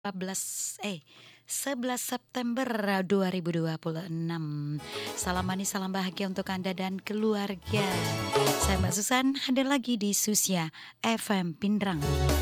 11 September 2026. Salam manis, salam bahagia untuk Anda dan keluarga. Saya Mbak Susan, hadir lagi di Susia FM Pindrang.